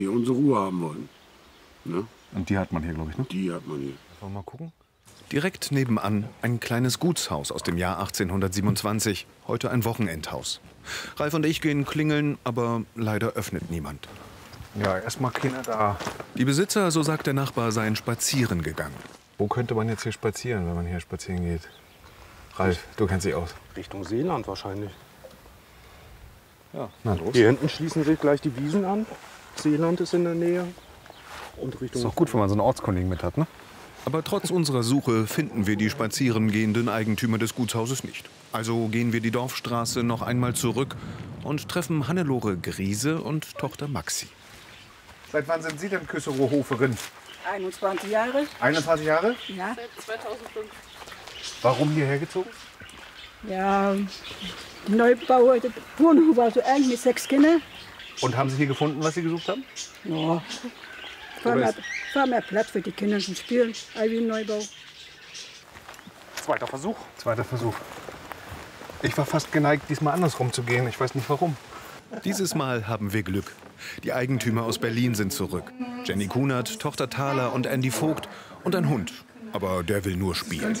Wir unsere Ruhe haben wollen. Ne? Und die hat man hier, glaube ich, ne? Die hat man hier. Wollen wir mal gucken? Direkt nebenan ein kleines Gutshaus aus dem Jahr 1827, heute ein Wochenendhaus. Ralf und ich gehen klingeln, aber leider öffnet niemand. Ja, erstmal keiner da. Die Besitzer, so sagt der Nachbar, seien spazieren gegangen. Wo könnte man jetzt hier spazieren, wenn man hier spazieren geht? Ralf, du kennst dich aus. Richtung Seeland wahrscheinlich. Ja. Na los. Hier hinten schließen sich gleich die Wiesen an. Seeland ist in der Nähe. Und Richtung Ist doch gut, wenn man so einen Ortskollegen mit hat, ne? Aber trotz unserer Suche finden wir die spazierengehenden Eigentümer des Gutshauses nicht. Also gehen wir die Dorfstraße noch einmal zurück und treffen Hannelore Griese und Tochter Maxi. Seit wann sind Sie denn Küsserow-Hoferin? 21 Jahre. 21 Jahre? Ja. Seit 2005. Warum hierher gezogen? Ja, Neubau, der Wohnhof war so eng mit 6 Kindern. Und haben Sie hier gefunden, was Sie gesucht haben? Ja. Fahr mehr Platz für die Kinder zum Spielen, wie im Neubau. Zweiter Versuch. Zweiter Versuch. Ich war fast geneigt, diesmal andersrum zu gehen. Ich weiß nicht warum. Dieses Mal haben wir Glück. Die Eigentümer aus Berlin sind zurück. Jenny Kunert, Tochter Thaler und Andy Vogt und ein Hund. Aber der will nur spielen.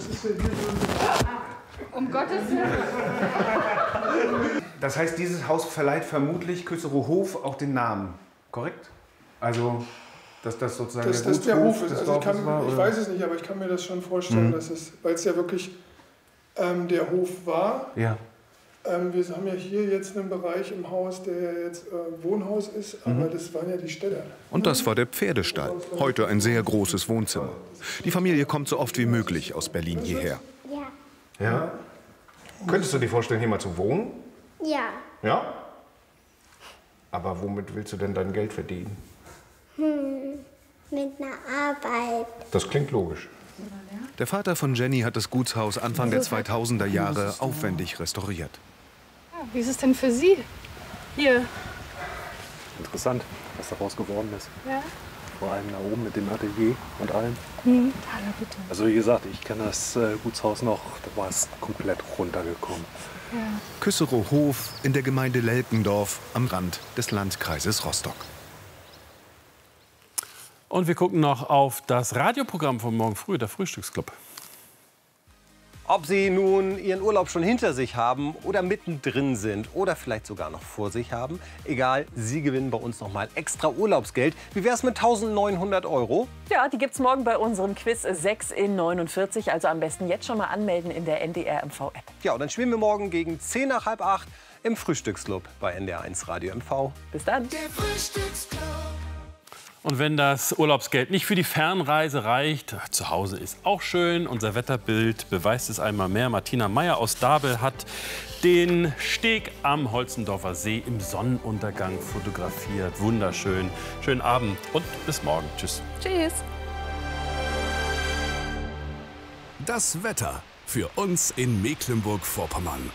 Um Gottes Willen. Das heißt, dieses Haus verleiht vermutlich Küsserow-Hof auch den Namen, korrekt? Also, dass das sozusagen dass der Hof ist. des Also Dorfes war? ich weiß es nicht, aber ich kann mir das schon vorstellen, dass es, weil es ja wirklich der Hof war. Ja. Wir haben ja hier jetzt einen Bereich im Haus, der ja jetzt Wohnhaus ist, aber das waren ja die Ställe. Und das war der Pferdestall. Heute ein sehr großes Wohnzimmer. Die Familie kommt so oft wie möglich aus Berlin hierher. Ja? Könntest du dir vorstellen, hier mal zu wohnen? Ja. Ja? Aber womit willst du denn dein Geld verdienen? Mit einer Arbeit. Das klingt logisch. Der Vater von Jenny hat das Gutshaus Anfang der 2000er Jahre aufwendig restauriert. Ja, wie ist es denn für Sie? Hier. Interessant, was daraus geworden ist. Ja. Vor allem da oben mit dem Atelier und allem. Thaler, bitte. Also wie gesagt, ich kenne das Gutshaus noch, da war es komplett runtergekommen. Ja. Küsserow-Hof in der Gemeinde Lelkendorf am Rand des Landkreises Rostock. Und wir gucken noch auf das Radioprogramm von morgen früh, der Frühstücksclub. Ob Sie nun Ihren Urlaub schon hinter sich haben oder mittendrin sind oder vielleicht sogar noch vor sich haben, egal, Sie gewinnen bei uns noch mal extra Urlaubsgeld. Wie wäre es mit 1.900 €? Ja, die gibt's morgen bei unserem Quiz 6 in 49. Also am besten jetzt schon mal anmelden in der NDR MV-App. Ja, und dann spielen wir morgen gegen 10 nach halb 8 im Frühstücksclub bei NDR1 Radio MV. Bis dann. Der Frühstücksclub. Und wenn das Urlaubsgeld nicht für die Fernreise reicht, zu Hause ist auch schön. Unser Wetterbild beweist es einmal mehr. Martina Meyer aus Dabel hat den Steg am Holzendorfer See im Sonnenuntergang fotografiert. Wunderschön. Schönen Abend und bis morgen. Tschüss. Tschüss. Das Wetter für uns in Mecklenburg-Vorpommern.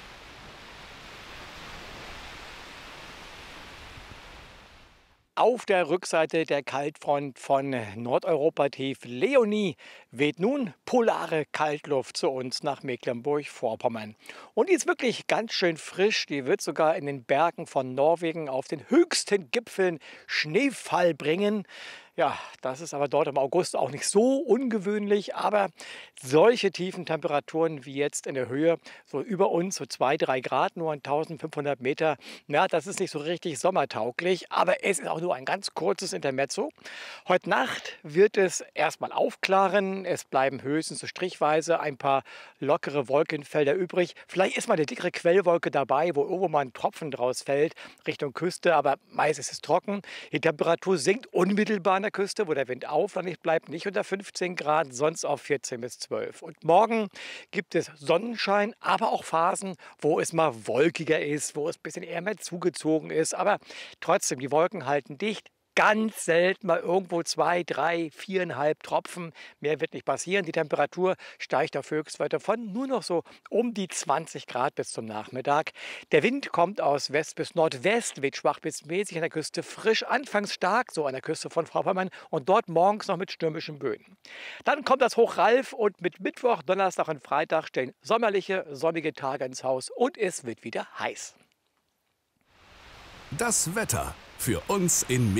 Auf der Rückseite der Kaltfront von Nordeuropa-Tief Leonie weht nun polare Kaltluft zu uns nach Mecklenburg-Vorpommern. Und die ist wirklich ganz schön frisch. Die wird sogar in den Bergen von Norwegen auf den höchsten Gipfeln Schneefall bringen. Ja, das ist aber dort im August auch nicht so ungewöhnlich, aber solche tiefen Temperaturen wie jetzt in der Höhe, so über uns, so 2-3 Grad, nur an 1500 Meter, ja, das ist nicht so richtig sommertauglich, aber es ist auch nur ein ganz kurzes Intermezzo. Heute Nacht wird es erstmal aufklaren, es bleiben höchstens so strichweise ein paar lockere Wolkenfelder übrig. Vielleicht ist mal eine dickere Quellwolke dabei, wo irgendwo mal ein Tropfen draus fällt, Richtung Küste, aber meist ist es trocken. Die Temperatur sinkt unmittelbar an der Küste, wo der Wind auflandig bleibt, nicht unter 15 Grad, sonst auf 14 bis 12. Und morgen gibt es Sonnenschein, aber auch Phasen, wo es mal wolkiger ist, wo es ein bisschen eher mehr zugezogen ist. Aber trotzdem, die Wolken halten dicht. Ganz selten mal irgendwo 2, 3, 4,5 Tropfen. Mehr wird nicht passieren. Die Temperatur steigt auf Höchstwerte von nur noch so um die 20 Grad bis zum Nachmittag. Der Wind kommt aus West bis Nordwest, weht schwach bis mäßig an der Küste frisch, anfangs stark, so an der Küste von Vorpommern und dort morgens noch mit stürmischen Böen. Dann kommt das Hoch Ralf und mit Mittwoch, Donnerstag und Freitag stellen sommerliche, sonnige Tage ins Haus und es wird wieder heiß. Das Wetter für uns in